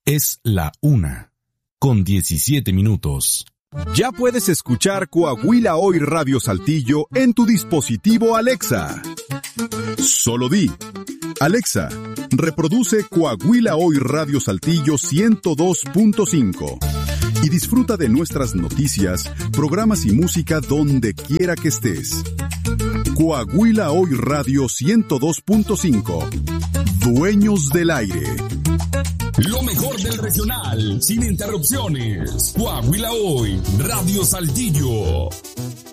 Es la 1:17. Ya puedes escuchar Coahuila Hoy Radio Saltillo en tu dispositivo Alexa. Solo di: Alexa, reproduce Coahuila Hoy Radio Saltillo 102.5 y disfruta de nuestras noticias, programas y música donde quiera que estés. Coahuila Hoy Radio 102.5. Dueños del aire. Lo mejor del regional, sin interrupciones. Coahuila Hoy, Radio Saltillo.